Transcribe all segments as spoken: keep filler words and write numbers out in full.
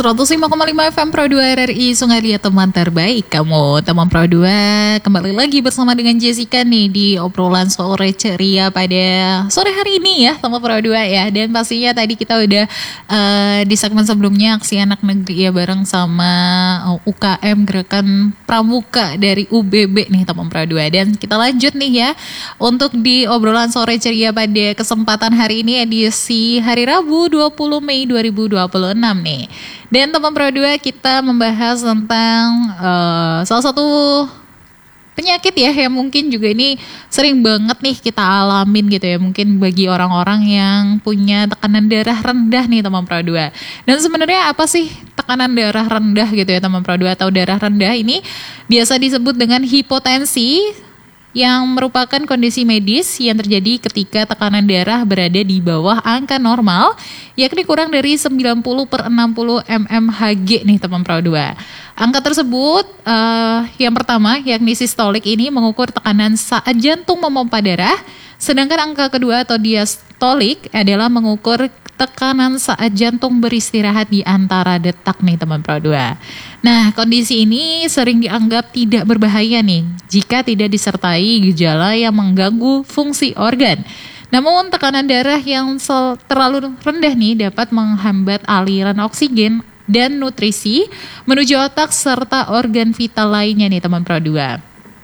seratus lima koma lima F M Pro dua R R I Sungai Liat, teman terbaik kamu. Teman Pro dua kembali lagi bersama dengan Jessica nih di obrolan sore ceria pada sore hari ini ya, teman Pro dua ya. Dan pastinya tadi kita udah uh, di segmen sebelumnya aksi anak negeri ya bareng sama uh, U K M Gerakan Pramuka dari U B B nih teman Pro dua. Dan kita lanjut nih ya untuk di obrolan sore ceria pada kesempatan hari ini edisi hari Rabu dua puluh Mei dua ribu dua puluh enam nih. Dan teman Pro dua kita membahas tentang uh, salah satu penyakit ya yang mungkin juga ini sering banget nih kita alamin gitu ya. Mungkin bagi orang-orang yang punya tekanan darah rendah nih teman Pro dua. Dan sebenarnya apa sih tekanan darah rendah gitu ya teman Pro dua, atau darah rendah ini biasa disebut dengan hipotensi, yang merupakan kondisi medis yang terjadi ketika tekanan darah berada di bawah angka normal, yakni kurang dari sembilan puluh per enam puluh mmHg nih teman Pro dua. Angka tersebut uh, yang pertama yakni sistolik ini mengukur tekanan saat jantung memompa darah, sedangkan angka kedua atau diastolik adalah mengukur tekanan saat jantung beristirahat di antara detak nih teman Pro dua. Nah, kondisi ini sering dianggap tidak berbahaya nih jika tidak disertai gejala yang mengganggu fungsi organ. Namun tekanan darah yang terlalu rendah nih dapat menghambat aliran oksigen dan nutrisi menuju otak serta organ vital lainnya nih teman Pro dua.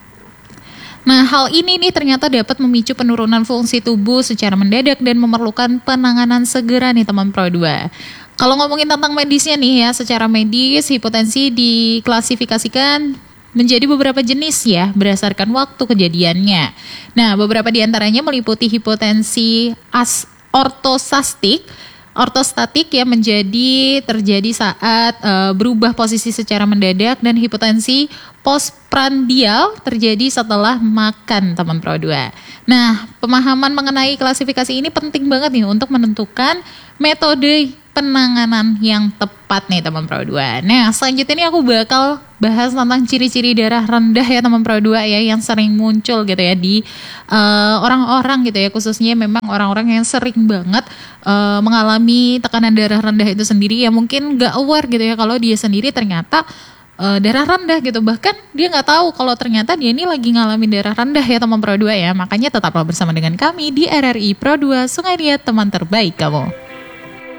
Nah, hal ini nih ternyata dapat memicu penurunan fungsi tubuh secara mendadak dan memerlukan penanganan segera nih teman Pro dua. Kalau ngomongin tentang medisnya nih ya, secara medis hipotensi diklasifikasikan menjadi beberapa jenis ya berdasarkan waktu kejadiannya. Nah, beberapa diantaranya meliputi hipotensi as ortostastik, ortostatik ya menjadi terjadi saat uh, berubah posisi secara mendadak, dan hipotensi postprandial terjadi setelah makan teman Pro dua. Nah, pemahaman mengenai klasifikasi ini penting banget nih untuk menentukan metode penanganan yang tepat nih teman Pro dua. Nah, selanjutnya ini aku bakal bahas tentang ciri-ciri darah rendah ya teman Pro dua ya, yang sering muncul gitu ya di uh, orang-orang gitu ya, khususnya memang orang-orang yang sering banget uh, mengalami tekanan darah rendah itu sendiri, ya mungkin gak aware gitu ya kalau dia sendiri ternyata uh, darah rendah gitu. Bahkan dia gak tahu kalau ternyata dia ini lagi ngalamin darah rendah ya teman Pro dua ya. Makanya tetaplah bersama dengan kami di R R I Pro dua Sungai Liat, teman terbaik kamu.